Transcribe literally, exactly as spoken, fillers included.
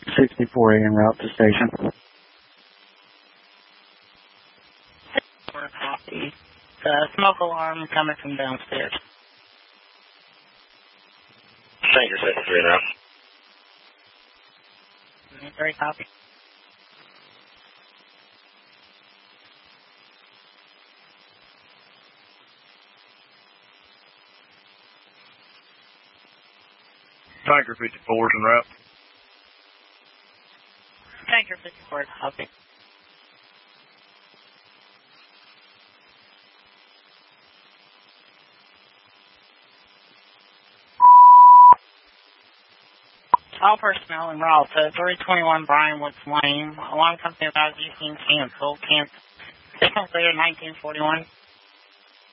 sixty-four en route to station. Copy. The smoke alarm coming from downstairs. Tanker sixty-three en route. Very copy. Tanker fifty-four is en route. Tanker fifty-four, copy. All personnel en route to three twenty-one Brianwood Lane. Alarm company about you being canceled. Cancel. Signal clear nineteen forty-one.